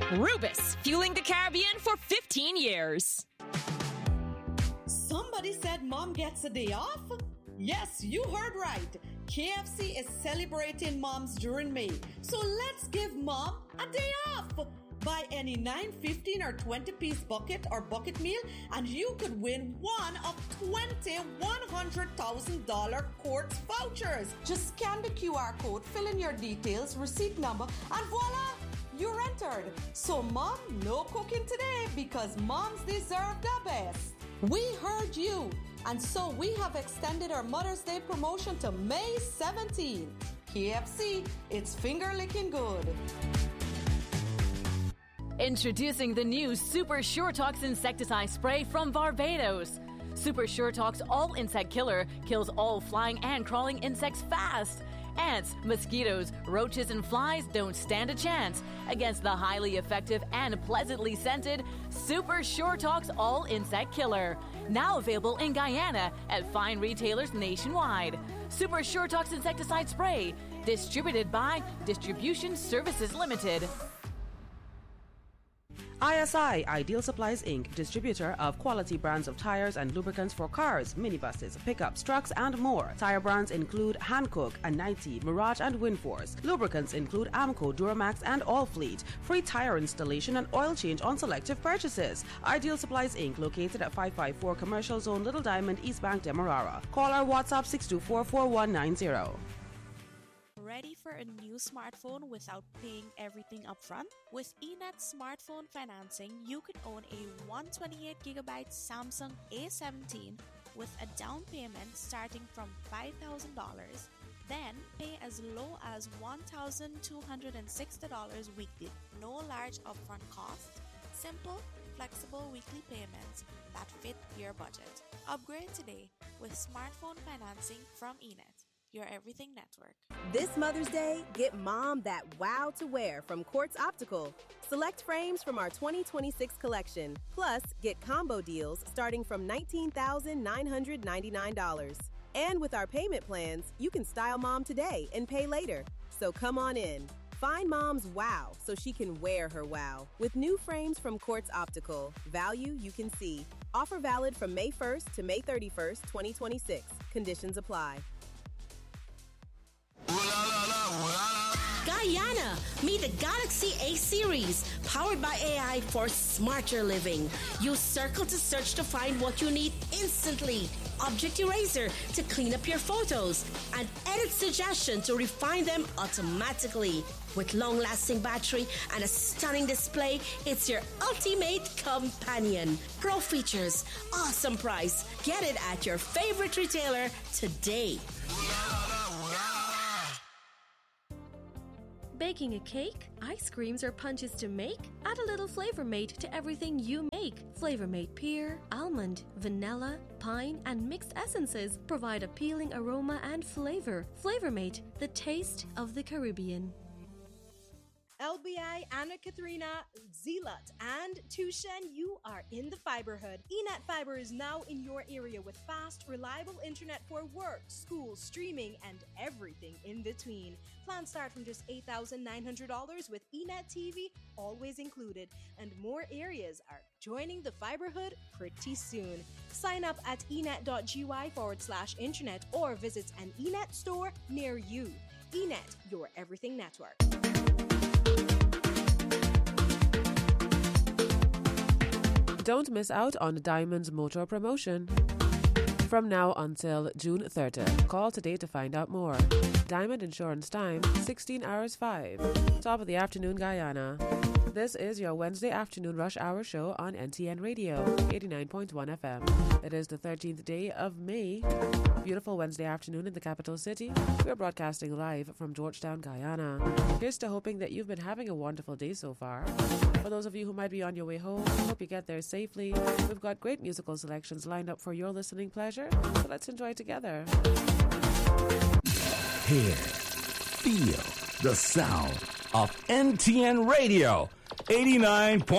Rubus, fueling the Caribbean for 15 years. Somebody said mom gets a day off? Yes, you heard right. KFC is celebrating moms during May. So let's give mom a day off. Buy any 9, 15 or 20-piece bucket or bucket meal and you could win one of 20 $100,000 Quartz vouchers. Just scan the QR code, fill in your details, receipt number, and voila, you're entered. So mom, no cooking today because moms deserve the best. We heard you, and so we have extended our Mother's Day promotion to May 17th. KFC, it's finger licking good. Introducing the new Super SureTox insecticide spray from Barbados. Super SureTox All Insect Killer kills all flying and crawling insects fast. Ants, mosquitoes, roaches, and flies don't stand a chance against the highly effective and pleasantly scented Super SureTox All Insect Killer. Now available in Guyana at fine retailers nationwide. Super SureTox insecticide spray, distributed by Distribution Services Limited. ISI, Ideal Supplies Inc., distributor of quality brands of tires and lubricants for cars, minibuses, pickups, trucks, and more. Tire brands include Hankook, Anite, Mirage, and Winforce. Lubricants include Amco, Duramax, and Allfleet. Free tire installation and oil change on selective purchases. Ideal Supplies Inc., located at 554 Commercial Zone, Little Diamond, East Bank, Demerara. Call our WhatsApp 624-4190. Ready for a new smartphone without paying everything upfront? With eNet Smartphone Financing, you could own a 128GB Samsung A17 with a down payment starting from $5,000, then pay as low as $1,260 weekly. No large upfront cost. Simple, flexible weekly payments that fit your budget. Upgrade today with smartphone financing from eNet, your everything network. This Mother's Day, get mom that wow to wear from Quartz Optical. Select frames from our 2026 collection. Plus, get combo deals starting from $19,999. And with our payment plans, you can style mom today and pay later. So come on in. Find mom's wow so she can wear her wow. With new frames from Quartz Optical. Value you can see. Offer valid from May 1st to May 31st, 2026. Conditions apply. Guyana, meet the Galaxy A series, powered by AI for smarter living. Use Circle to search to find what you need instantly. Object Eraser to clean up your photos. And Edit Suggestion to refine them automatically. With long-lasting battery and a stunning display, it's your ultimate companion. Pro features, awesome price. Get it at your favorite retailer today. Baking a cake, ice creams, or punches to make? Add a little Flavor Mate to everything you make. Flavor Mate pear, almond, vanilla, pine, and mixed essences provide appealing aroma and flavor. Flavor Mate, the taste of the Caribbean. LBI, Anna Katharina, Zealot, and Tushen, you are in the Fiberhood. eNet Fiber is now in your area with fast, reliable internet for work, school, streaming, and everything in between. Plans start from just $8,900 with eNet TV always included, and more areas are joining the Fiberhood pretty soon. Sign up at enet.gy/internet or visit an eNet store near you. eNet, your everything network. Don't miss out on Diamond's Motor promotion. From now until June 30th. Call today to find out more. Diamond Insurance time, 16 hours 5. Top of the afternoon, Guyana. This is your Wednesday afternoon rush hour show on NTN Radio, 89.1 FM. It is the 13th day of May. Beautiful Wednesday afternoon in the capital city. We're broadcasting live from Georgetown, Guyana. Here's to hoping that you've been having a wonderful day so far. For those of you who might be on your way home, hope you get there safely. We've got great musical selections lined up for your listening pleasure, so let's enjoy together. Hear, feel the sound of NTN Radio, 89.